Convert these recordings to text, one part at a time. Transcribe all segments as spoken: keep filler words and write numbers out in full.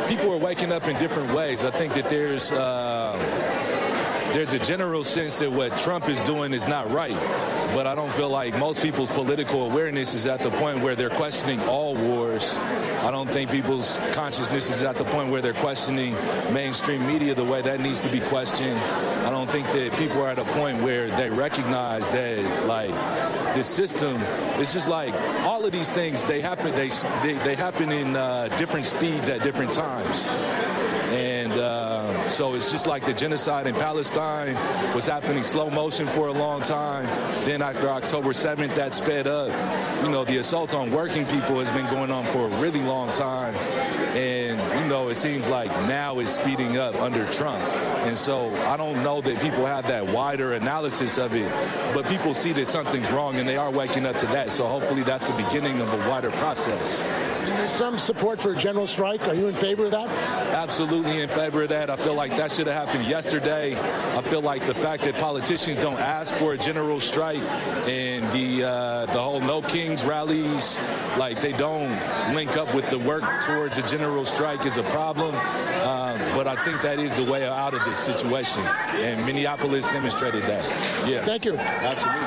people are waking up in different ways. I think that there's uh, there's a general sense that what Trump is doing is not right. But I don't feel like most people's political awareness is at the point where they're questioning all wars. I don't think people's consciousness is at the point where they're questioning mainstream media the way that needs to be questioned. I don't think that people are at a point where they recognize that, like, this system is just like all of these things. They happen. They they, they happen in uh, different speeds at different times, and uh, so it's just like the genocide in Palestine was happening slow motion for a long time. Then after October seventh, that sped up. You know, the assault on working people has been going on for a really long time, and you know, it seems like now it's speeding up under Trump. And so I don't know that people have that wider analysis of it, but people see that something's wrong and they are waking up to that. So hopefully that's the beginning of a wider process. And there's some support for a general strike. Are you in favor of that? Absolutely in favor of that. I feel like that should have happened yesterday. I feel like the fact that politicians don't ask for a general strike and the uh, the whole No Kings rallies, like they don't link up with the work towards a general strike is a problem. Uh, but I think that is the way out of this situation. And Minneapolis demonstrated that. Yeah. Thank you. Absolutely.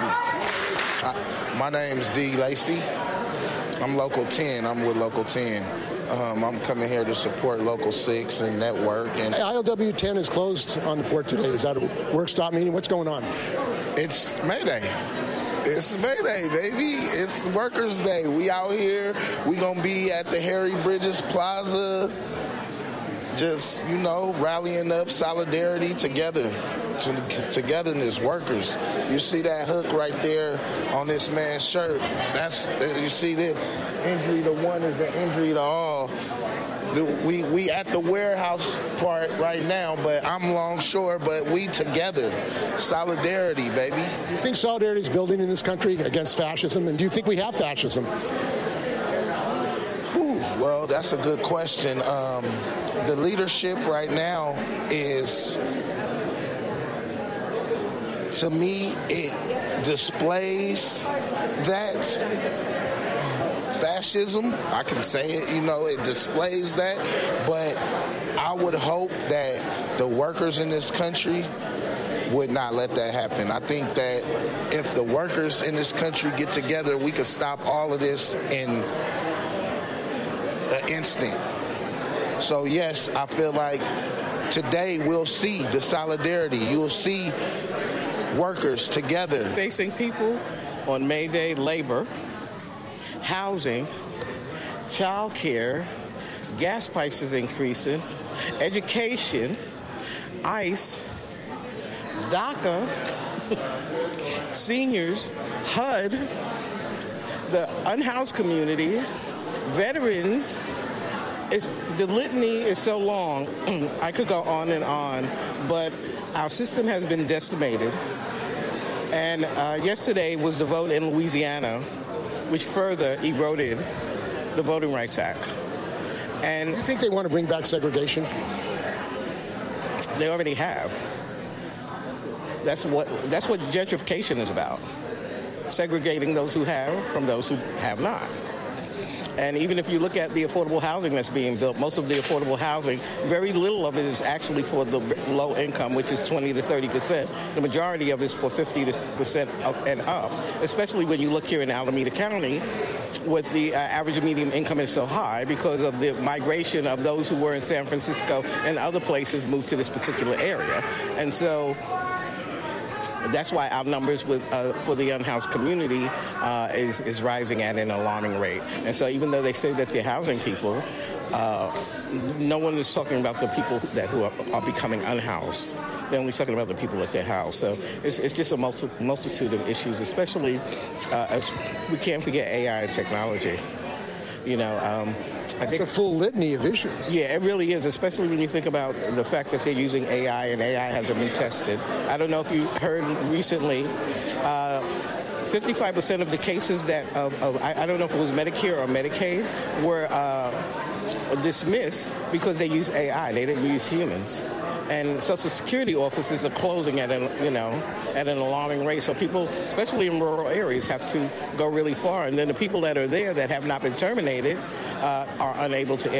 I, my name's D. Lacey. I'm Local ten. I'm with Local ten. Um, I'm coming here to support Local six and Network. And I L W ten is closed on the port today. Is that a work stop meeting? What's going on? It's May Day. It's May Day, baby. It's Workers' Day. We out here. We going to be at the Harry Bridges Plaza. Just, you know, rallying up solidarity together, to, togetherness, workers. You see that hook right there on this man's shirt. That's, you see this, injury to one is an injury to all. We we at the warehouse part right now, but I'm longshore, but we together. Solidarity, baby. Do you think solidarity is building in this country against fascism? And do you think we have fascism? Well, that's a good question. Um, the leadership right now is, to me, it displays that fascism. I can say it, you know, it displays that. But I would hope that the workers in this country would not let that happen. I think that if the workers in this country get together, we could stop all of this in an instant. So yes, I feel like today we'll see the solidarity. You'll see workers together. Facing people on May Day, labor, housing, child care, gas prices increasing, education, ICE, DACA, seniors, H U D, the unhoused community, veterans. It's, the litany is so long. I could go on and on, but our system has been decimated. And uh, yesterday was the vote in Louisiana, which further eroded the Voting Rights Act. And you think they want to bring back segregation? They already have. That's what that's what gentrification is about. Segregating those who have from those who have not. And even if you look at the affordable housing that's being built, most of the affordable housing, very little of it is actually for the low income, which is twenty to thirty percent. The majority of it is for fifty percent and up, especially when you look here in Alameda County, with the uh, average and median income is so high because of the migration of those who were in San Francisco and other places moved to this particular area. And so that's why our numbers with, uh, for the unhoused community uh, is, is rising at an alarming rate. And so even though they say that they're housing people, uh, no one is talking about the people that who are, are becoming unhoused. They're only talking about the people at their house. So it's, it's just a multi- multitude of issues, especially uh, as we can't forget A I and technology. You know, um, I That's think a full litany of issues. Yeah, it really is, especially when you think about the fact that they're using A I and A I hasn't been tested. I don't know if you heard recently, uh, fifty-five percent of the cases that, of, of I, I don't know if it was Medicare or Medicaid, were uh, dismissed because they use A I. They didn't use humans. And Social Security offices are closing at an, you know, at an alarming rate. So people, especially in rural areas, have to go really far. And then the people that are there that have not been terminated uh, are unable to